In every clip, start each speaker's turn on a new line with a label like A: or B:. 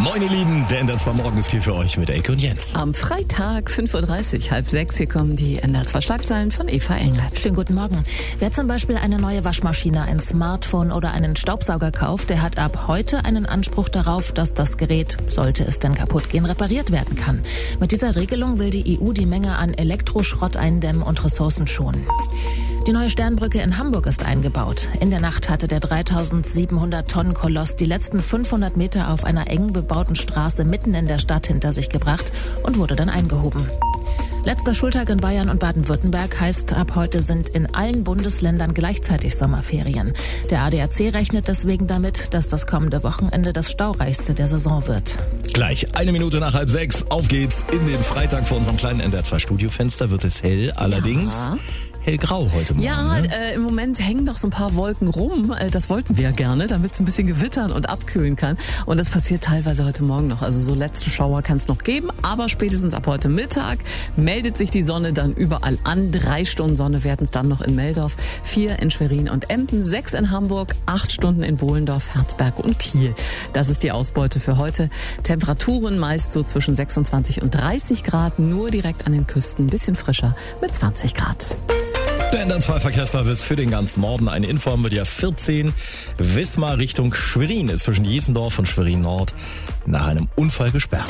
A: Moin ihr Lieben, der NDR 2 Morgen ist hier für euch mit Elke und Jens.
B: Am Freitag 5.30 Uhr, 5:30, hier kommen die NDR 2 Schlagzeilen von Eva Englert.
C: Schönen guten Morgen. Wer zum Beispiel eine neue Waschmaschine, ein Smartphone oder einen Staubsauger kauft, der hat ab heute einen Anspruch darauf, dass das Gerät, sollte es denn kaputt gehen, repariert werden kann. Mit dieser Regelung will die EU die Menge an Elektroschrott eindämmen und Ressourcen schonen. Die neue Sternbrücke in Hamburg ist eingebaut. In der Nacht hatte der 3700 Tonnen Koloss die letzten 500 Meter auf einer eng bebauten Straße mitten in der Stadt hinter sich gebracht und wurde dann eingehoben. Letzter Schultag in Bayern und Baden-Württemberg heißt, ab heute sind in allen Bundesländern gleichzeitig Sommerferien. Der ADAC rechnet deswegen damit, dass das kommende Wochenende das staureichste der Saison wird.
A: Gleich 1 Minute nach 5:30, auf geht's in den Freitag vor unserem kleinen NDR 2 Studiofenster. Wird es hell, allerdings hellgrau heute Morgen.
B: Ja, im Moment hängen noch so ein paar Wolken rum. Das wollten wir ja gerne, damit es ein bisschen gewittern und abkühlen kann. Und das passiert teilweise heute Morgen noch. Also so letzte Schauer kann es noch geben, aber spätestens ab heute Mittag meldet sich die Sonne dann überall an. 3 Stunden Sonne werden es dann noch in Meldorf, 4 in Schwerin und Emden, 6 in Hamburg, 8 Stunden in Bohlendorf, Herzberg und Kiel. Das ist die Ausbeute für heute. Temperaturen meist so zwischen 26 und 30 Grad, nur direkt an den Küsten ein bisschen frischer mit 20 Grad.
A: Der NDR 2 Verkehrsservice für den ganzen Norden. Eine Info haben wir dir 14. Wismar Richtung Schwerin ist zwischen Jesendorf und Schwerin Nord nach einem Unfall gesperrt.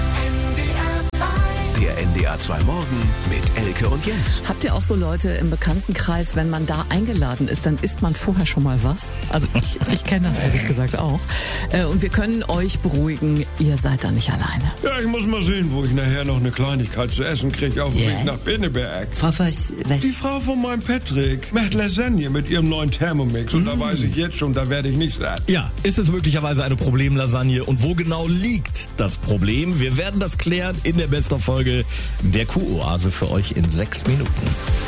D: Der NDR 2 Morgen mit Elke und Jens.
B: Habt ihr auch so Leute im Bekanntenkreis, wenn man da eingeladen ist, dann isst man vorher schon mal was? Also ich kenne das ehrlich gesagt auch. Und wir können euch beruhigen, ihr seid da nicht alleine.
E: Ja, ich muss mal sehen, wo ich nachher noch eine Kleinigkeit zu essen kriege auf dem Weg nach Pinneberg.
F: Frau was?
E: Die Frau von meinem Patrick macht Lasagne mit ihrem neuen Thermomix und da weiß ich jetzt schon, da werde ich nicht satt.
A: Ja, ist es möglicherweise eine Problemlasagne und wo genau liegt das Problem? Wir werden das klären in der Best-of-Folge der Q-Oase für euch in 6 Minuten.